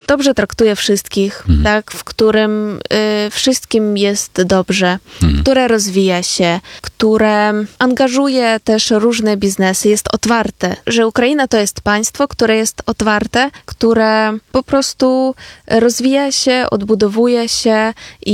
dobrze traktuje wszystkich, tak, w którym wszystkim jest dobrze, które rozwija się, które angażuje też różne biznesy, jest otwarte, że Ukraina to jest państwo, które jest otwarte, które po prostu rozwija się, odbudowuje się